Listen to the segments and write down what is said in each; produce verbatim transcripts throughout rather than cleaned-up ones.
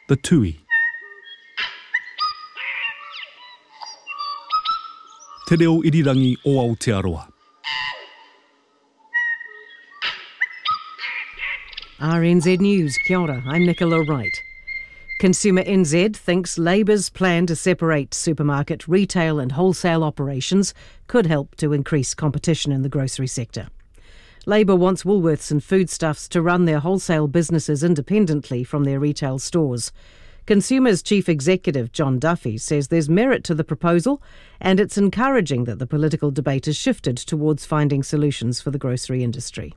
The Tui. Te reo irirangi o Aotearoa. R N Z News, kia ora, I'm Nicola Wright. Consumer N Z thinks Labour's plan to separate supermarket, retail and wholesale operations could help to increase competition in the grocery sector. Labour wants Woolworths and Foodstuffs to run their wholesale businesses independently from their retail stores. Consumers Chief Executive John Duffy says there's merit to the proposal and it's encouraging that the political debate has shifted towards finding solutions for the grocery industry.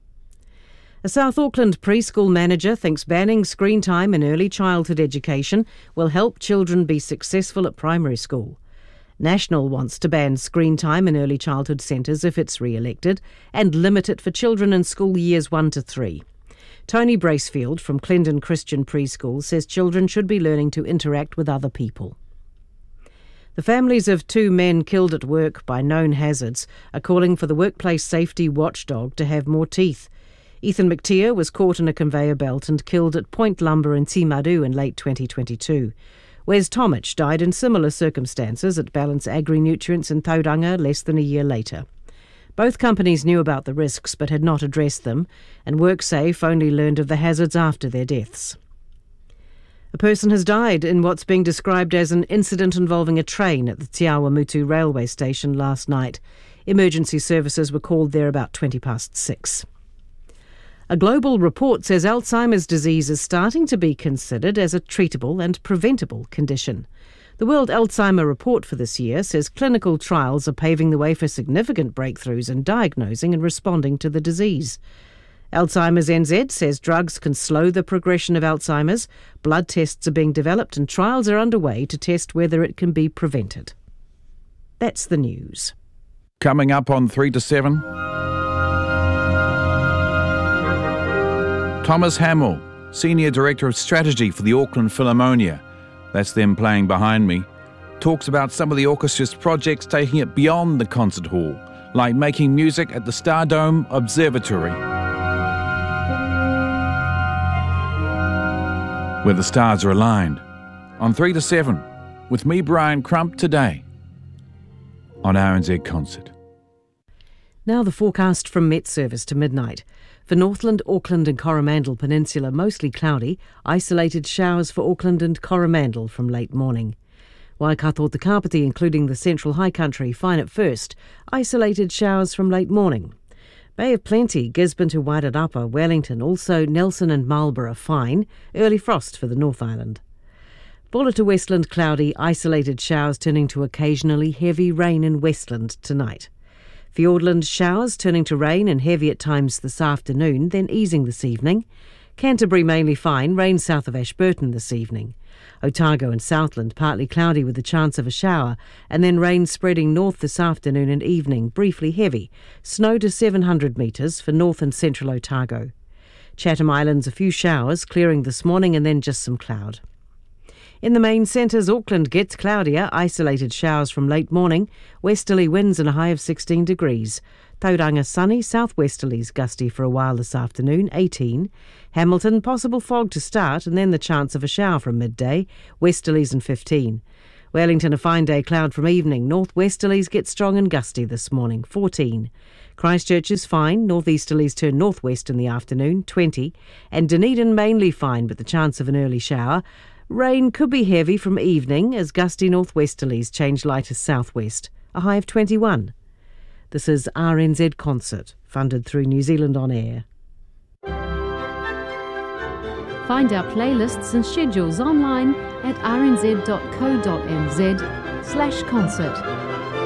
A South Auckland preschool manager thinks banning screen time in early childhood education will help children be successful at primary school. National wants to ban screen time in early childhood centres if it's re-elected and limit it for children in school years one to three. Tony Bracefield from Clendon Christian Preschool says children should be learning to interact with other people. The families of two men killed at work by known hazards are calling for the workplace safety watchdog to have more teeth. Ethan McTeer was caught in a conveyor belt and killed at Point Lumber in Timaru in late twenty twenty-two. Wes Tomich died in similar circumstances at Balance Agri-Nutrients in Tauranga less than a year later. Both companies knew about the risks but had not addressed them, and WorkSafe only learned of the hazards after their deaths. A person has died in what's being described as an incident involving a train at the Te Awamutu railway station last night. Emergency services were called there about twenty past six. A global report says Alzheimer's disease is starting to be considered as a treatable and preventable condition. The World Alzheimer Report for this year says clinical trials are paving the way for significant breakthroughs in diagnosing and responding to the disease. Alzheimer's N Z says drugs can slow the progression of Alzheimer's, blood tests are being developed and trials are underway to test whether it can be prevented. That's the news. Coming up on three to seven... Thomas Hamill, Senior Director of Strategy for the Auckland Philharmonia, that's them playing behind me, talks about some of the orchestra's projects taking it beyond the concert hall, like making music at the Stardome Observatory, where the stars are aligned. On three to seven, with me, Brian Crump, today on R N Z Concert. Now the forecast from Met Service to midnight. For Northland, Auckland and Coromandel Peninsula, mostly cloudy, isolated showers for Auckland and Coromandel from late morning. Waikato Te Kapiti, including the central high country, fine at first, isolated showers from late morning. Bay of Plenty, Gisborne to Wairarapa, Wellington, also Nelson and Marlborough fine, early frost for the North Island. Bulla to Westland cloudy, isolated showers turning to occasionally heavy rain in Westland tonight. Fiordland showers turning to rain and heavy at times this afternoon, then easing this evening. Canterbury mainly fine, rain south of Ashburton this evening. Otago and Southland partly cloudy with the chance of a shower, and then rain spreading north this afternoon and evening, briefly heavy. Snow to seven hundred metres for north and central Otago. Chatham Islands a few showers, clearing this morning and then just some cloud. In the main centres, Auckland gets cloudier, isolated showers from late morning, westerly winds and a high of sixteen degrees. Tauranga sunny, southwesterlies gusty for a while this afternoon, eighteen. Hamilton, possible fog to start and then the chance of a shower from midday, westerlies and fifteen. Wellington, a fine day, cloud from evening, northwesterlies get strong and gusty this morning, fourteen. Christchurch is fine, northeasterlies turn northwest in the afternoon, twenty. And Dunedin mainly fine but the chance of an early shower. Rain could be heavy from evening as gusty northwesterlies change light to southwest, a high of twenty-one. This is R N Z Concert, funded through New Zealand On Air. Find our playlists and schedules online at r n z dot co dot n z slash concert.